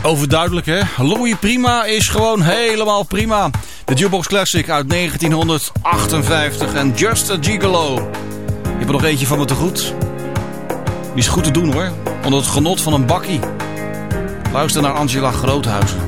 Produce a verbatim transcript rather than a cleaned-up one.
Overduidelijk, hè? Louis Prima is gewoon helemaal prima. De Jukebox Classic uit negentien achtenvijftig en Just a Gigolo. Je hebt er nog eentje van me te goed. Die is goed te doen, hoor. Onder het genot van een bakkie. Luister naar Angela Groothuizen.